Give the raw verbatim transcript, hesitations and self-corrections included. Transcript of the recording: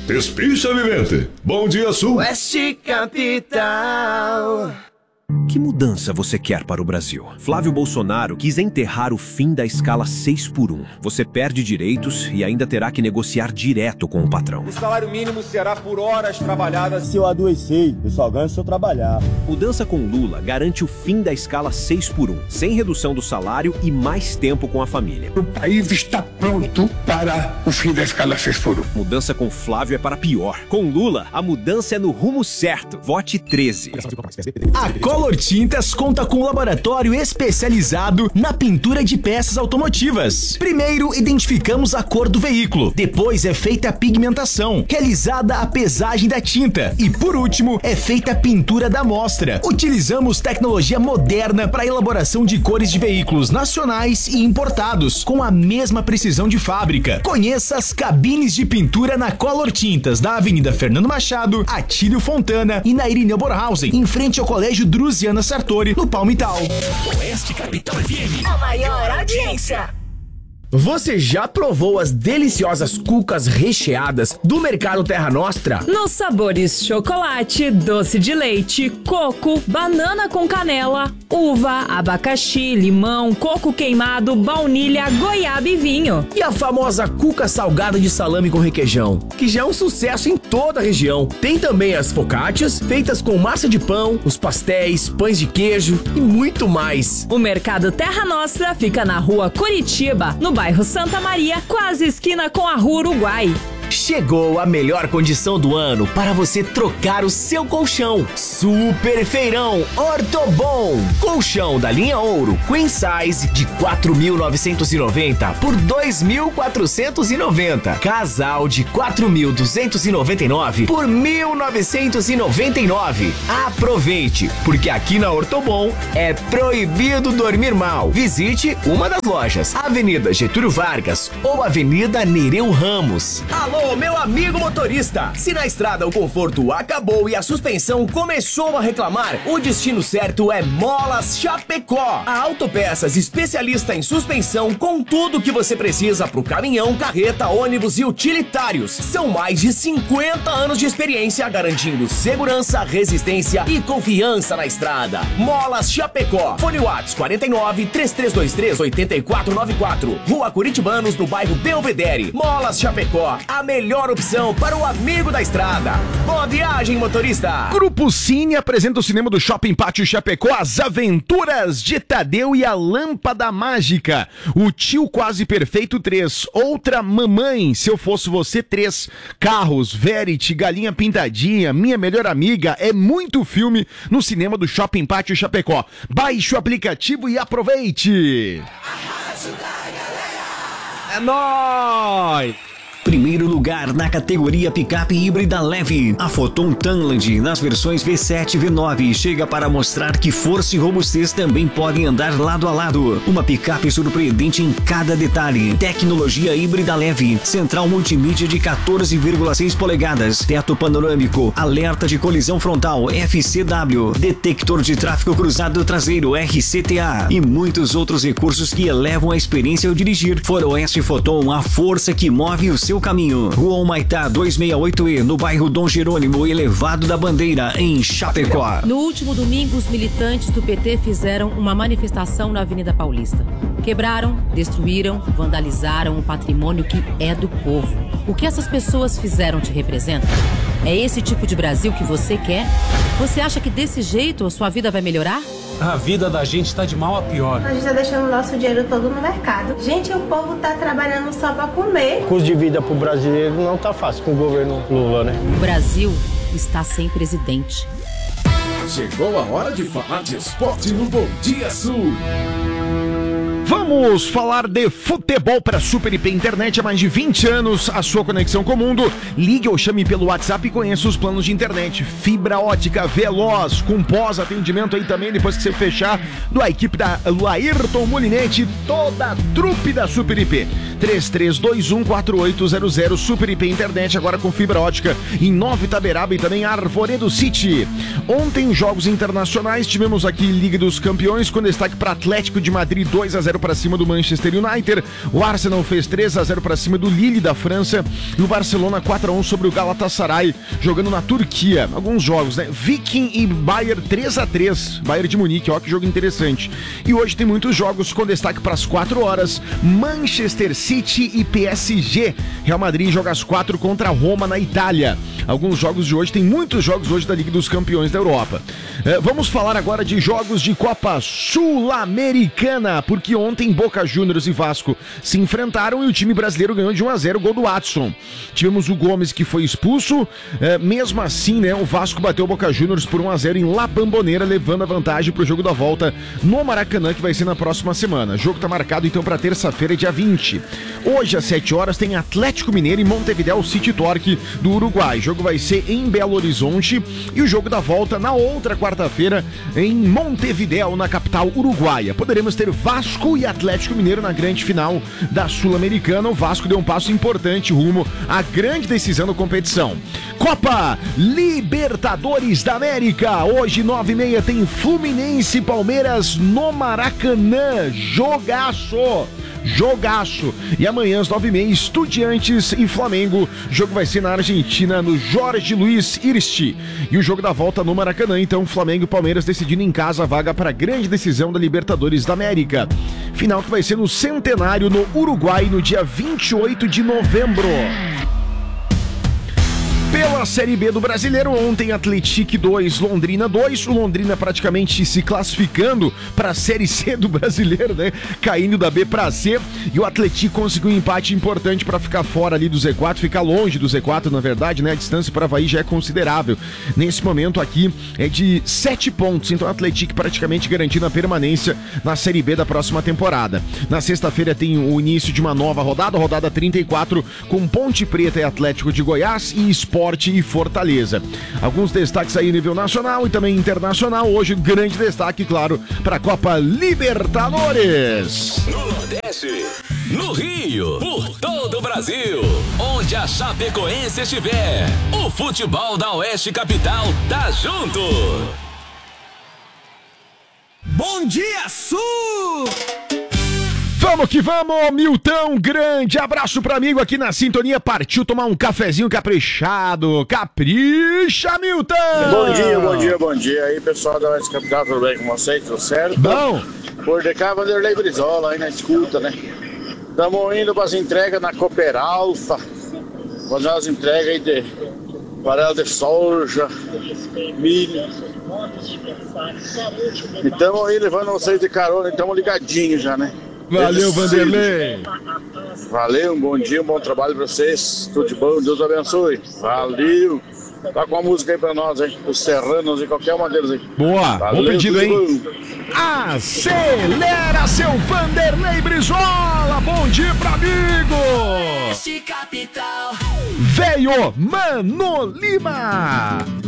Despicha, vivente. Bom dia, Sul. Oeste Capital. Que mudança você quer para o Brasil? Flávio Bolsonaro quis enterrar o fim da escala seis por um. Você perde direitos e ainda terá que negociar direto com o patrão. O salário mínimo será por horas trabalhadas. Se eu adoecer, eu só ganho se eu trabalhar. Mudança com Lula garante o fim da escala seis por um, sem redução do salário e mais tempo com a família. O país está pronto para o fim da escala seis por um. Mudança com Flávio é para pior. Com Lula, a mudança é no rumo certo. Vote treze. A Color Tintas conta com um laboratório especializado na pintura de peças automotivas. Primeiro, identificamos a cor do veículo. Depois é feita a pigmentação, realizada a pesagem da tinta. E por último, é feita a pintura da amostra. Utilizamos tecnologia moderna para a elaboração de cores de veículos nacionais e importados, com a mesma precisão de fábrica. Conheça as cabines de pintura na Color Tintas, da Avenida Fernando Machado, Atílio Fontana e na Irineu Borhausen, em frente ao Colégio Druziana Sartori, no Palmital. Oeste Capital F M. A maior audiência. Você já provou as deliciosas cucas recheadas do Mercado Terra Nostra? Nos sabores chocolate, doce de leite, coco, banana com canela, uva, abacaxi, limão, coco queimado, baunilha, goiaba e vinho. E a famosa cuca salgada de salame com requeijão, que já é um sucesso em toda a região. Tem também as focaccias, feitas com massa de pão, os pastéis, pães de queijo e muito mais. O Mercado Terra Nostra fica na rua Curitiba, no bairro Santa Maria, quase esquina com a Rua Uruguai. Chegou a melhor condição do ano para você trocar o seu colchão. Super Feirão Ortobon. Colchão da linha Ouro Queen Size de quatro mil novecentos e noventa por dois mil quatrocentos e noventa. Casal de quatro mil duzentos e noventa e nove por mil novecentos e noventa e nove. Aproveite, porque aqui na Ortobon é proibido dormir mal. Visite uma das lojas, Avenida Getúlio Vargas ou Avenida Nereu Ramos. Alô, meu amigo motorista! Se na estrada o conforto acabou e a suspensão começou a reclamar, o destino certo é Molas Chapecó. A Autopeças especialista em suspensão com tudo que você precisa para o caminhão, carreta, ônibus e utilitários. São mais de cinquenta anos de experiência garantindo segurança, resistência e confiança na estrada. Molas Chapecó. Fone WhatsApp quarenta e nove, três três dois três, oito quatro nove quatro. Rua Curitibanos, no bairro Belvedere. Molas Chapecó. A melhor opção para o amigo da estrada. Boa viagem, motorista! Grupo Cine apresenta o cinema do Shopping Pátio Chapecó, As Aventuras de Tadeu e a Lâmpada Mágica. O Tio Quase Perfeito três. Outra Mamãe, Se Eu Fosse Você três. Carros, Verity, Galinha Pintadinha, Minha Melhor Amiga. É muito filme no cinema do Shopping Pátio Chapecó. Baixe o aplicativo e aproveite! É nóis! Primeiro lugar na categoria picape híbrida leve. A Foton Tanland, nas versões V sete e V nove, chega para mostrar que força e robustez também podem andar lado a lado. Uma picape surpreendente em cada detalhe. Tecnologia híbrida leve. Central multimídia de quatorze vírgula seis polegadas. Teto panorâmico. Alerta de colisão frontal F C W. Detector de tráfego cruzado traseiro R C T A. E muitos outros recursos que elevam a experiência ao dirigir. Foroeste Foton, a força que move o seu caminho. Rua Humaitá duzentos e sessenta e oito E, no bairro Dom Jerônimo, elevado da Bandeira, em Chapecó. No último domingo, os militantes do P T fizeram uma manifestação na Avenida Paulista. Quebraram, destruíram, vandalizaram o patrimônio que é do povo. O que essas pessoas fizeram te representa? É esse tipo de Brasil que você quer? Você acha que desse jeito a sua vida vai melhorar? A vida da gente tá de mal a pior. A gente tá deixando o nosso dinheiro todo no mercado. Gente, o povo tá trabalhando só pra comer. O custo de vida pro brasileiro não tá fácil com o governo Lula, né? O Brasil está sem presidente. Chegou a hora de falar de esporte no Bom Dia Sul. Vamos falar de futebol para Super I P Internet. Há mais de vinte anos, a sua conexão com o mundo. Ligue ou chame pelo WhatsApp e conheça os planos de internet. Fibra ótica veloz, com pós-atendimento aí também, depois que você fechar, da equipe da Laírton Molinete, toda a trupe da Super I P. três três dois um quatro oito zero zero. Super I P Internet, agora com fibra ótica em Nova Itaberaba e também Arvoredo City. Ontem, jogos internacionais, tivemos aqui Liga dos Campeões, com destaque para Atlético de Madrid dois a zero para cima do Manchester United. O Arsenal fez três a zero para cima do Lille da França. E o Barcelona quatro a um sobre o Galatasaray, jogando na Turquia. Alguns jogos, né? Viking e Bayern três a três. Bayern de Munique, ó que jogo interessante. E hoje tem muitos jogos com destaque para as quatro horas. Manchester City e P S G. Real Madrid joga às quatro contra a Roma na Itália. Alguns jogos de hoje, tem muitos jogos hoje da Liga dos Campeões da Europa. É, vamos falar agora de jogos de Copa Sul-Americana, porque ontem Boca Juniors e Vasco se enfrentaram e o time brasileiro ganhou de um a zero, gol do Watson. Tivemos o Gomes que foi expulso, é, mesmo assim, né, o Vasco bateu o Boca Juniors por um a zero em La Bombonera, levando a vantagem para o jogo da volta no Maracanã, que vai ser na próxima semana. O jogo está marcado então para terça-feira, dia vinte. Hoje às sete horas tem Atlético Mineiro e Montevideo City Torque do Uruguai. O jogo vai ser em Belo Horizonte e o jogo da volta na outra quarta-feira em Montevideo, na capital uruguaia. Poderemos ter Vasco e Atlético Mineiro na grande final da Sul-Americana. O Vasco deu um passo importante rumo à grande decisão da competição. Copa Libertadores da América. Hoje, nove e meia, tem Fluminense e Palmeiras no Maracanã. Jogaço! Jogaço! E amanhã às nove e meia, Estudiantes e Flamengo. O jogo vai ser na Argentina, no Jorge Luiz Irsti. E o jogo da volta no Maracanã, então Flamengo e Palmeiras decidindo em casa a vaga para a grande decisão da Libertadores da América. Final que vai ser no Centenário, no Uruguai, no dia vinte e oito de novembro. Pela Série B do Brasileiro, ontem Atlético dois, Londrina dois, o Londrina praticamente se classificando para a Série C do Brasileiro, né? Caindo da B para C, e o Atlético conseguiu um empate importante para ficar fora ali do Z quatro, ficar longe do Z quatro, na verdade, né? A distância para o Avaí já é considerável. Nesse momento aqui é de sete pontos, então o Atlético praticamente garantindo a permanência na Série B da próxima temporada. Na sexta-feira tem o início de uma nova rodada, rodada trinta e quatro, com Ponte Preta e Atlético de Goiás e Sport e Fortaleza. Alguns destaques aí a nível nacional e também internacional. Hoje, grande destaque, claro, para a Copa Libertadores. No Nordeste, no Rio, por todo o Brasil, onde a Chapecoense estiver, o futebol da Oeste Capital tá junto. Bom dia, Sul! Vamos que vamos, Milton, grande abraço pro amigo aqui na sintonia, partiu tomar um cafezinho caprichado, capricha, Milton! Bom dia, bom dia, bom dia aí, pessoal da Oeste Capital, tudo bem com vocês, tudo certo? Bom! Por de cá, Vanderlei Brizola aí na escuta, né? Estamos indo para as entregas na Cooper Alfa, fazer umas entregas aí de farelo de soja, milho. E estamos aí levando vocês de carona, estamos ligadinhos já, né? Valeu, Vanderlei. Valeu, um bom dia, um bom trabalho pra vocês. Tudo de bom, Deus abençoe. Valeu. Tá com a música aí pra nós, hein? Os Serranos e qualquer uma deles aí. Boa, valeu, bom pedido, hein? Bom. Acelera, seu Vanderlei Brizola. Bom dia pra amigo. Veio Mano Lima.